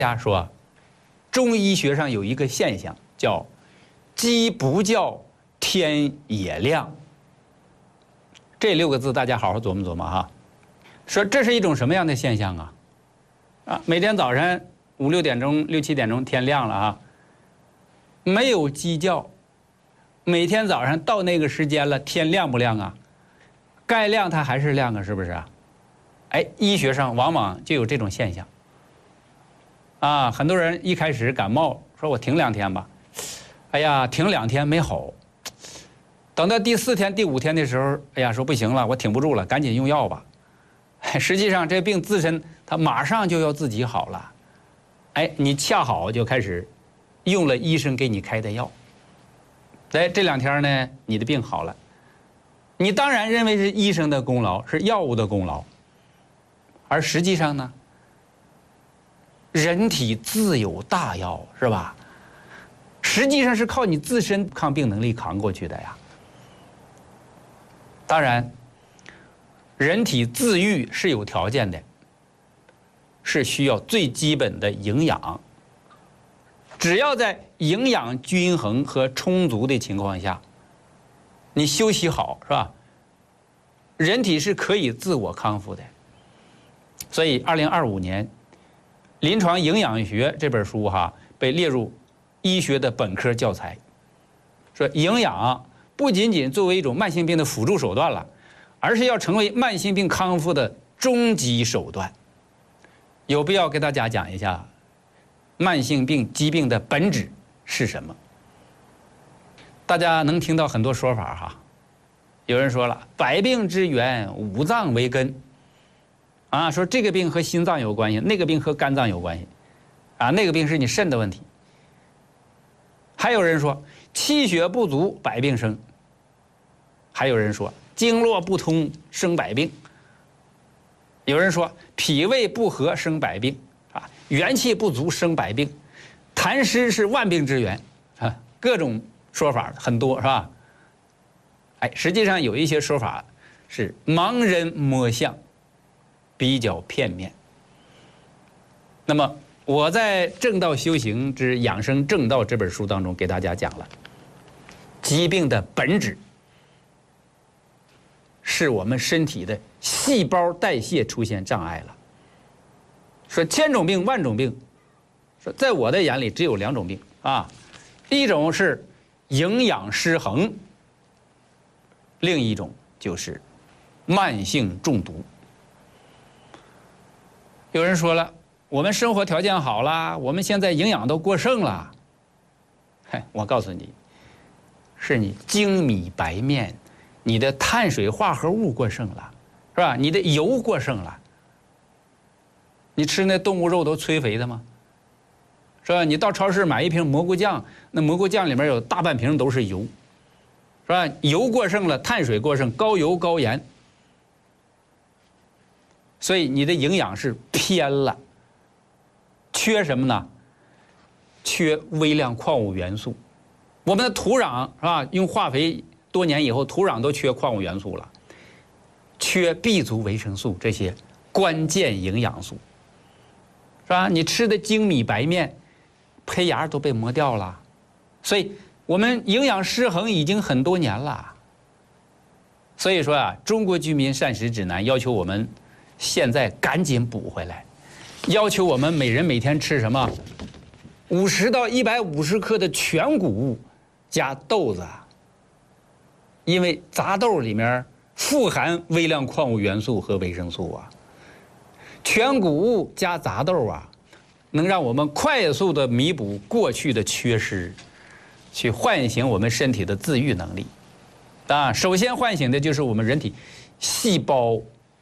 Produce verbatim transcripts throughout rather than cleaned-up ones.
家说，中医学上有一个现象叫“鸡不叫，天也亮”。这六个字大家好好琢磨琢磨哈。说这是一种什么样的现象啊？啊，每天早晨五六点钟、六七点钟天亮了啊，没有鸡叫。每天早上到那个时间了，天亮不亮啊？该亮它还是亮啊，是不是啊？哎，医学上往往就有这种现象。啊，很多人一开始感冒，说我停两天吧，哎呀，停两天没好，等到第四天、第五天的时候，哎呀，说不行了，我挺不住了，赶紧用药吧。实际上，这病自身它马上就要自己好了，哎，你恰好就开始用了医生给你开的药，哎，这两天呢，你的病好了，你当然认为是医生的功劳，是药物的功劳，而实际上呢？人体自有大药，是吧？实际上是靠你自身抗病能力扛过去的呀。当然，人体自愈是有条件的，是需要最基本的营养。只要在营养均衡和充足的情况下，你休息好，是吧？人体是可以自我康复的。所以，二零二五年。临床营养学这本书哈被列入医学的本科教材，说营养不仅仅作为一种慢性病的辅助手段了，而是要成为慢性病康复的终极手段。有必要给大家讲一下慢性病疾病的本质是什么。大家能听到很多说法哈，有人说了，百病之源五脏为根。啊，说这个病和心脏有关系，那个病和肝脏有关系，啊，那个病是你肾的问题。还有人说气血不足百病生，还有人说经络不通生百病，有人说脾胃不和生百病，啊，元气不足生百病，痰湿是万病之源，啊，各种说法很多是吧？哎，实际上有一些说法是盲人摸象。比较片面。那么我在《正道修行之养生正道》这本书当中给大家讲了，疾病的本质是我们身体的细胞代谢出现障碍了。说千种病万种病，说在我的眼里只有两种病啊，一种是营养失衡，另一种就是慢性中毒。有人说了，我们生活条件好了，我们现在营养都过剩了。嘿，我告诉你，是你精米白面，你的碳水化合物过剩了，是吧？你的油过剩了。你吃那动物肉都催肥的吗？是吧？你到超市买一瓶蘑菇酱，那蘑菇酱里面有大半瓶都是油，是吧？油过剩了，碳水过剩，高油高盐。所以你的营养是偏了，缺什么呢？缺微量矿物元素。我们的土壤是吧？用化肥多年以后，土壤都缺矿物元素了，缺 B 族维生素这些关键营养素，是吧？你吃的精米白面，胚芽都被磨掉了，所以我们营养失衡已经很多年了。所以说啊，《中国居民膳食指南》要求我们。现在赶紧补回来，要求我们每人每天吃什么？五十到一百五十克的全谷物加豆子，因为杂豆里面富含微量矿物元素和维生素啊。全谷物加杂豆啊，能让我们快速的弥补过去的缺失，去唤醒我们身体的自愈能力。当然，首先唤醒的就是我们人体细胞。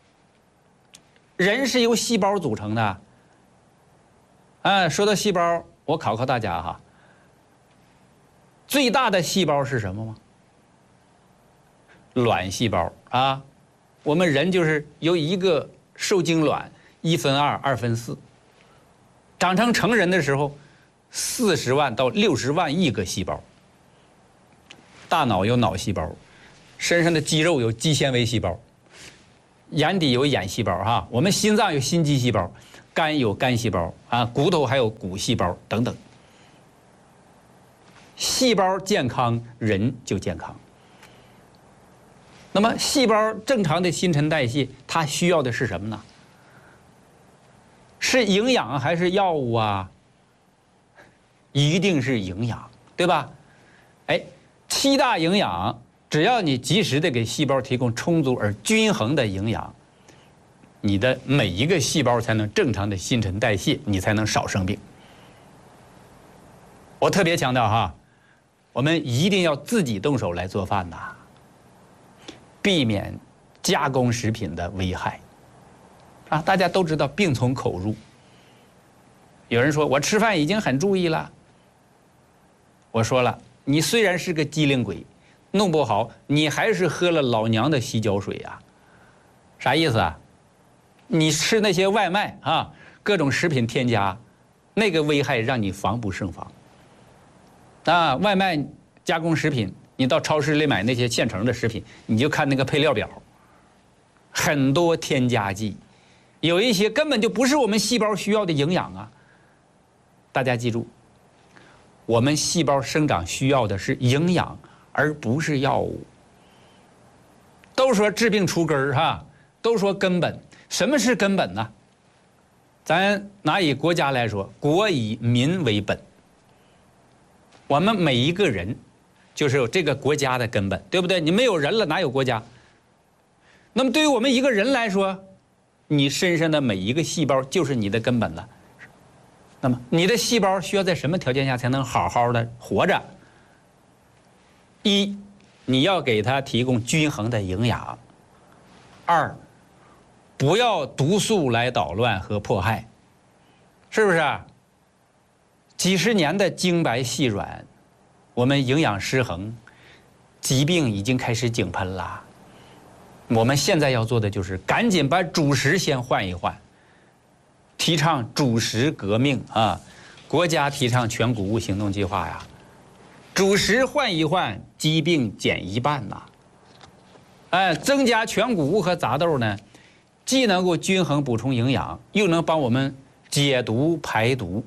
人是由细胞组成的，啊，说到细胞，我考考大家哈，最大的细胞是什么吗？卵细胞啊，我们人就是由一个受精卵一分二，二分四，长成成人的时候，四十万到六十万亿个细胞。大脑有脑细胞，身上的肌肉有肌纤维细胞。眼底有眼细胞哈，我们心脏有心肌细胞， 肝有肝细胞啊，骨头还有骨细胞等等。细胞健康，人就健康。那么，细胞正常的新陈代谢，它需要的是什么呢？是营养还是药物啊？一定是营养，对吧？哎，七大营养，只要你及时的给细胞提供充足而均衡的营养，你的每一个细胞才能正常的新陈代谢，你才能少生病。我特别强调哈，我们一定要自己动手来做饭呐，避免加工食品的危害。啊，大家都知道病从口入。有人说我吃饭已经很注意了，我说了，你虽然是个机灵鬼，弄不好你还是喝了老娘的洗脚水啊。啥意思啊？你吃那些外卖啊，各种食品添加，那个危害让你防不胜防。啊，外卖加工食品，你到超市里买那些现成的食品，你就看那个配料表，很多添加剂，有一些根本就不是我们细胞需要的营养啊。大家记住，我们细胞生长需要的是营养，而不是药物。都说治病除根儿哈，都说根本，什么是根本呢？咱拿以国家来说，国以民为本。我们每一个人就是有这个国家的根本，对不对？你没有人了，哪有国家？那么对于我们一个人来说，你身上的每一个细胞就是你的根本了。那么你的细胞需要在什么条件下才能好好的活着？一，你要给它提供均衡的营养；二，不要毒素来捣乱和迫害，是不是？几十年的精白细软，我们营养失衡，疾病已经开始井喷了。我们现在要做的就是赶紧把主食先换一换，提倡主食革命啊！国家提倡全谷物行动计划呀，主食换一换，疾病减一半呐。哎，增加全谷物和杂豆呢，既能够均衡补充营养，又能帮我们解毒排毒。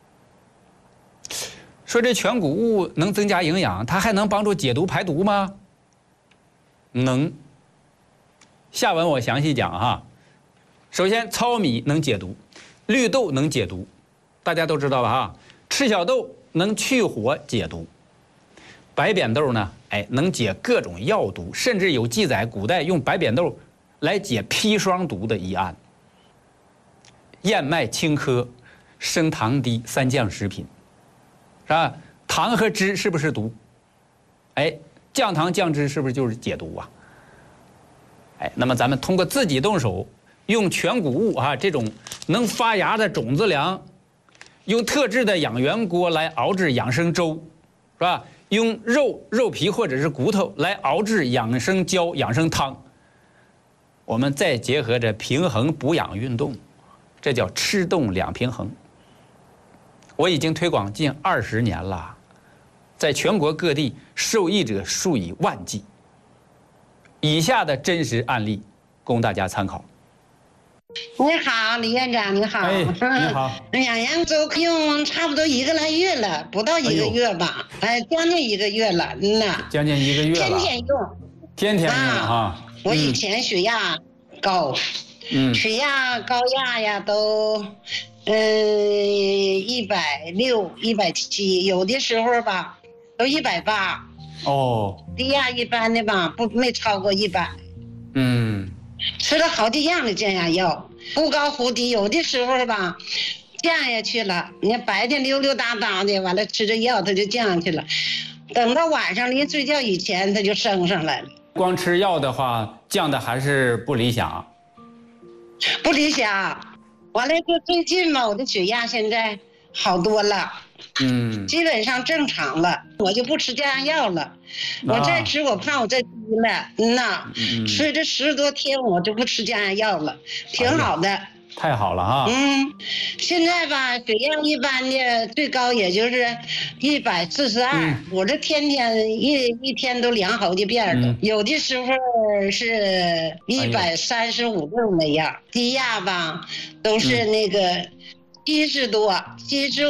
说这全谷物能增加营养，它还能帮助解毒排毒吗？能。下文我详细讲哈。首先，糙米能解毒，绿豆能解毒，大家都知道吧哈。赤小豆能去火解毒，白扁豆呢，哎，能解各种药毒，甚至有记载古代用白扁豆来解砒霜毒的一案。燕麦青稞、升糖低三降食品，是吧？糖和脂是不是毒？哎，降糖降脂是不是就是解毒啊？哎，那么咱们通过自己动手，用全谷物啊这种能发芽的种子粮，用特制的养元锅来熬制养生粥，是吧？用肉、肉皮或者是骨头来熬制养生胶、养生汤。我们再结合着平衡补养运动，这叫吃动两平衡。我已经推广近二十年了，在全国各地受益者数以万计。以下的真实案例供大家参考。 你好，李院长，你好。 哎，你好。 两样粥用差不多一个来月了，不到一个月吧？哎，哎将近一个月了，嗯呐。 将近一个月了。 天天用。 天天用哈、 啊。我以前血压高， 嗯， 血压高压呀都，嗯，一百六、一百七，有的时候吧都一百八。 哦。 低压一般的吧，不没超过一百。 嗯。 吃了好几样的降压药，忽高忽低，有的时候吧降下去了，你白天溜溜达达的，完了吃着药它就降下去了，等到晚上临睡觉以前它就升上来了。 光吃药的话，降的还是不理想。 不理想。完了就最近嘛，我的血压现在好多了。 嗯， 基本上正常了，我就不吃降压药了。我再吃我怕我再低了，嗯呐，吃这十多天我就不吃降压药了，挺好的。 太好了哈。 嗯，现在吧，血样一般的最高也就是一百四十二，我这天天一一天都量好几遍了， 嗯、 有的时候是一百三十五度那样，低压吧都是那个七十多，七十